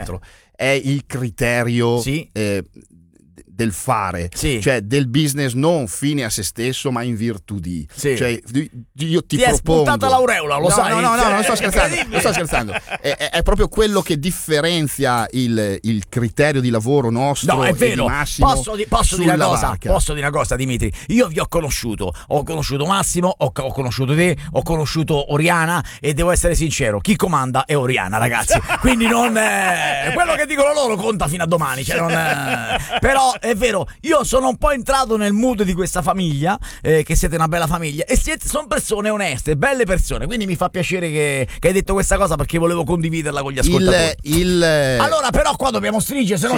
altro è il criterio del fare, cioè del business non fine a se stesso ma in virtù di, cioè io ti propongo. È spuntata l'aureola, lo sai? No, non sto scherzando, è proprio quello che differenzia il criterio di lavoro nostro. No, è vero. Di Massimo. Posso dire una cosa, Dimitri. Io vi ho conosciuto Massimo, ho conosciuto te, ho conosciuto Oriana, e devo essere sincero, chi comanda è Oriana, ragazzi. Quindi non quello che dicono loro conta fino a domani, cioè però è vero, io sono un po' entrato nel mood di questa famiglia, che siete una bella famiglia e sono persone oneste, belle persone, quindi mi fa piacere che hai detto questa cosa, perché volevo condividerla con gli ascoltatori. Allora però qua dobbiamo stringere, se no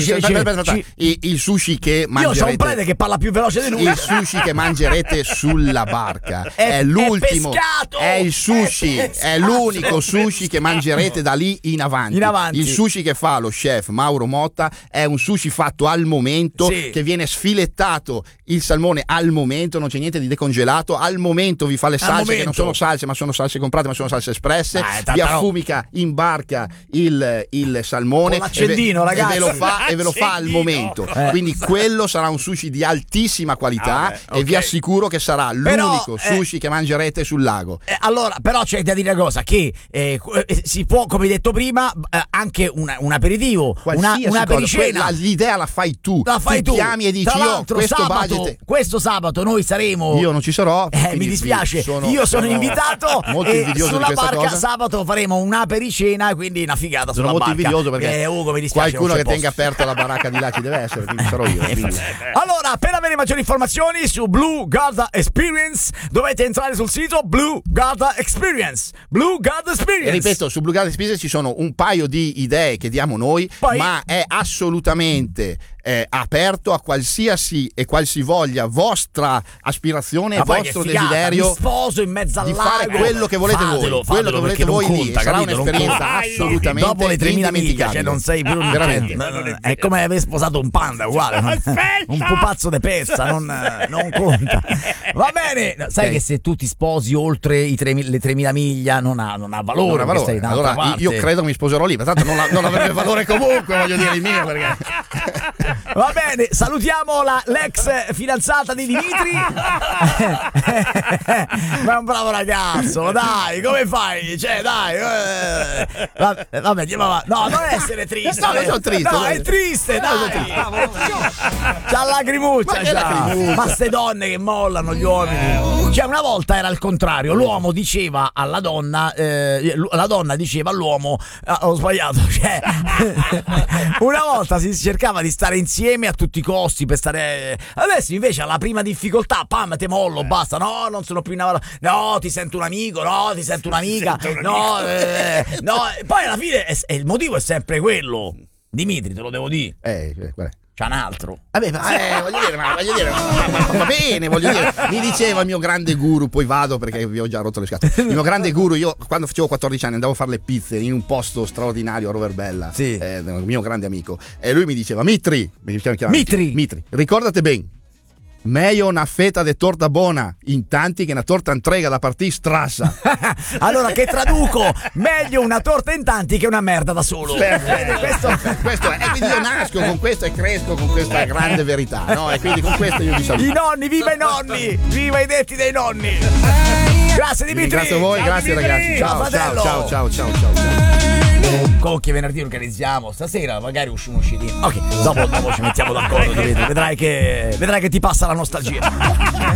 il sushi che mangerete, io c'ho un prete che parla più veloce di lui. Il sushi che mangerete sulla barca è l'ultimo, è il sushi, è l'unico sushi che mangerete da lì in avanti. Il sushi che fa lo chef Mauro Motta è un sushi fatto al momento, che viene sfilettato il salmone al momento, non c'è niente di decongelato, al momento vi fa le salse che non sono salse ma sono salse comprate, ma sono salse espresse, vi affumica in barca il salmone e ve lo fa al momento, quindi quello sarà un sushi di altissima qualità e vi assicuro che sarà l'unico sushi che mangerete sul lago. Allora però c'è da dire una cosa, che si può, come hai detto prima, anche un aperitivo, una pericena. L'idea la fai tu. Chiami e dici: questo sabato noi saremo. Io non ci sarò. Mi dispiace. Io sono invitato. Molto invidioso sulla di questa barca cosa. Sabato faremo una pericena, quindi una figata sulla barca. Sono molto invidioso perché Ugo, mi dispiace, qualcuno che tenga aperta la baracca di là ci deve essere, quindi sarò io. Allora, per avere maggiori informazioni su Blue Garda Experience dovete entrare sul sito Blue Garda Experience. Blue Garda Experience. E ripeto, su Blue Garda Experience ci sono un paio di idee che diamo noi, ma è assolutamente aperto a qualsiasi e qualsivoglia vostra aspirazione e vostro desiderio. Mi sposo in mezzo al di lago, fare quello che volete voi, quello che volete voi lì. Sarà un'esperienza assolutamente dopo le 3.000 miglia, cioè non sei più veramente. È come aver sposato un panda, uguale. Un pupazzo de pezza, non conta. Va bene, sai che se tu ti sposi oltre le 3.000 miglia non ha valore. Allora io credo che mi sposerò lì, ma tanto non avrebbe valore comunque, voglio dire il mio, perché va bene, salutiamo l'ex fidanzata di Dimitri. Ma è un bravo ragazzo, dai, come fai? Cioè, dai. Vabbè, no, non essere triste. No, non sono triste. No, è triste, dai. C'ha lacrimuccia, ma ste donne che mollano gli uomini. Cioè, una volta era al contrario, l'uomo diceva alla donna, la donna diceva all'uomo, ho sbagliato, cioè una volta si cercava di stare insieme a tutti i costi per stare. Adesso invece alla prima difficoltà, pam, te mollo, basta. No, non sono più no, ti sento un amico, no, ti sento un'amica, no, poi alla fine il motivo è sempre quello. Dimitri, te lo devo dire. C'è un altro. Vabbè, voglio dire, va bene, voglio dire. Mi diceva il mio grande guru, poi vado perché vi ho già rotto le scatole. Il mio grande guru, io quando facevo 14 anni andavo a fare le pizze in un posto straordinario a Roverbella, il mio grande amico, e lui mi diceva: Mitri, ricordate ben, meglio una fetta di torta buona in tanti che una torta entrega da partì strassa. Allora, che traduco, meglio una torta in tanti che una merda da solo. Questo è. E quindi io nasco con questo e cresco con questa grande verità, no? E quindi con questo io vi saluto. I nonni, viva i nonni, viva i detti dei nonni. Grazie Dimitri. Grazie a voi, grazie ragazzi. Ciao. Cocchi, venerdì organizziamo, stasera magari usciamo usciti. Ok, dopo ci mettiamo d'accordo, vedrai che ti passa la nostalgia.